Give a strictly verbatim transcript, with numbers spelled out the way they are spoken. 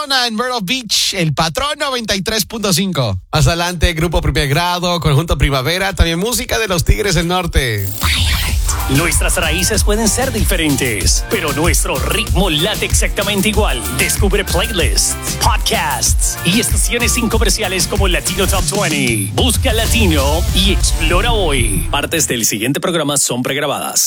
Madonna en Myrtle Beach, El Patrón noventa y tres punto cinco. Más adelante, Grupo Primer Grado, Conjunto Primavera, también música de los Tigres del Norte. Nuestras raíces pueden ser diferentes, pero nuestro ritmo late exactamente igual. Descubre playlists, podcasts y estaciones sin comerciales como Latino Top veinte. Busca Latino y explora hoy. Partes del siguiente programa son pregrabadas.